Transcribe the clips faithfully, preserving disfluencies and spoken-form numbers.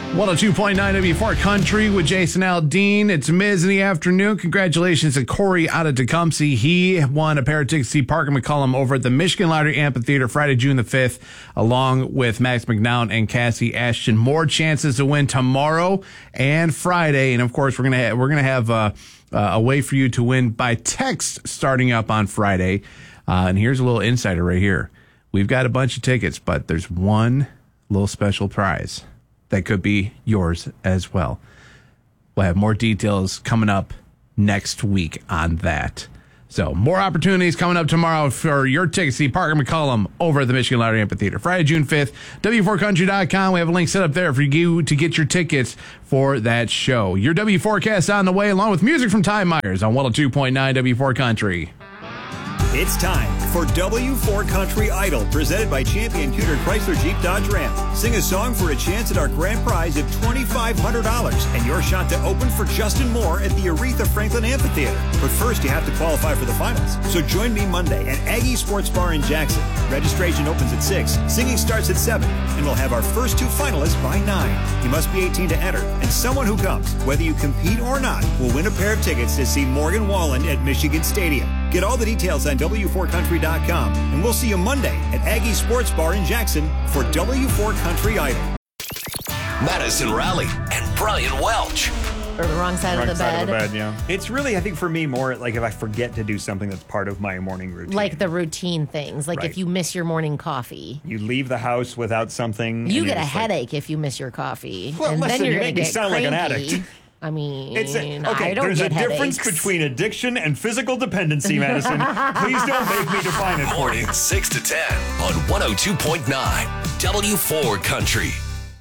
one oh two point nine W four Country with Jason Aldean. It's Miz in the afternoon. Congratulations to Corey out of Tecumseh. He won a pair of tickets to see Parker McCollum over at the Michigan Lottery Amphitheater Friday, June the fifth, along with Max McNown and Cassie Ashton. More chances to win tomorrow and Friday. And, of course, we're going to we're gonna have uh, uh, a way for you to win by text starting up on Friday. Uh, and here's a little insider right here. We've got a bunch of tickets, but there's one little special prize that could be yours as well. We'll have more details coming up next week on that. So more opportunities coming up tomorrow for your tickets to see Parker McCollum over at the Michigan Lottery Amphitheater. Friday, June fifth, W four country dot com. We have a link set up there for you to get your tickets for that show. Your W forecast on the way, along with music from Ty Myers on one oh two point nine W four Country. It's time for W four Country Idol, presented by Champion Cuter Chrysler Jeep Dodge Ram. Sing a song for a chance at our grand prize of twenty-five hundred dollars and your shot to open for Justin Moore at the Aretha Franklin Amphitheater. But first, you have to qualify for the finals. So join me Monday at Aggie Sports Bar in Jackson. Registration opens at six, singing starts at seven, and we'll have our first two finalists by nine. You must be eighteen to enter, and someone who comes, whether you compete or not, will win a pair of tickets to see Morgan Wallen at Michigan Stadium. Get all the details on W four country dot com, and we'll see you Monday at Aggie Sports Bar in Jackson for W four Country Idol. Madison Raleigh and Brian Welch. Or the wrong side, wrong of, the side bed. of the bed. Yeah. It's really, I think for me, more like if I forget to do something that's part of my morning routine. Like the routine things. Like Right. if you miss your morning coffee. You leave the house without something. You and get a just like- headache if you miss your coffee. Well, and listen, then you're you going make to me get sound like an cranky. addict. I mean, It's a, okay, I don't there's get a difference headaches. between addiction and physical dependency, Madison. Please don't make me define it for you. Morning six to ten on one oh two point nine W four Country.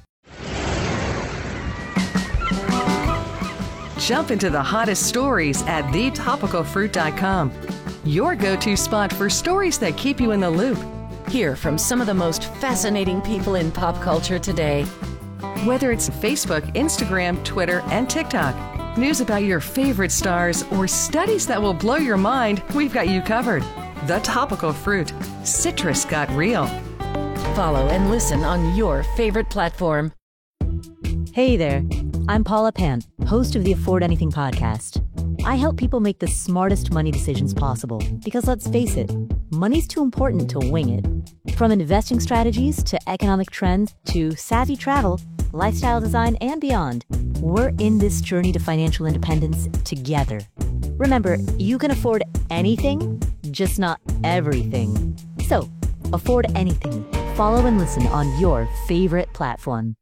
Jump into the hottest stories at the topical fruit dot com. Your go-to spot for stories that keep you in the loop. Hear from some of the most fascinating people in pop culture today. Whether it's Facebook, Instagram, Twitter, and TikTok, news about your favorite stars, or studies that will blow your mind, we've got you covered. The Topical Fruit. Citrus got real. Follow and listen on your favorite platform. Hey there, I'm Paula Pant, host of the Afford Anything podcast. I help people make the smartest money decisions possible because, let's face it, money's too important to wing it. From investing strategies to economic trends to savvy travel, lifestyle design, and beyond, we're in this journey to financial independence together. Remember, you can afford anything, just not everything. So, afford anything. Follow and listen on your favorite platform.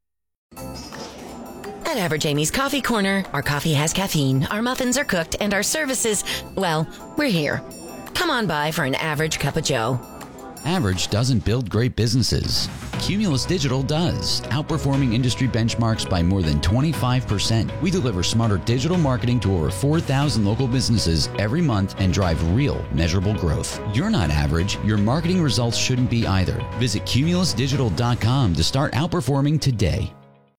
At Average Amy's Coffee Corner, our coffee has caffeine, our muffins are cooked, and our services, well, we're here. Come on by for an average cup of joe. Average doesn't build great businesses. Cumulus Digital does, outperforming industry benchmarks by more than twenty-five percent. We deliver smarter digital marketing to over four thousand local businesses every month and drive real, measurable growth. You're not average. Your marketing results shouldn't be either. Visit cumulus digital dot com to start outperforming today.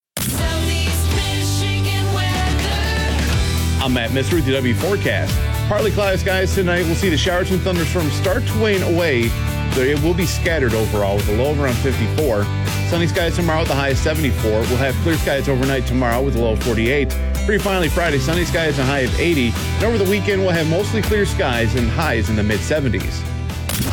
I'm at Miss Ruthie W Forecast. Partly cloudy skies tonight. We'll see the showers and thunderstorms start to wane away. So it will be scattered overall with a low of around fifty-four. Sunny skies tomorrow with a high of seventy-four. We'll have clear skies overnight tomorrow with a low of forty-eight. Pretty finally Friday, sunny skies and a high of eighty. And over the weekend, we'll have mostly clear skies and highs in the mid seventies.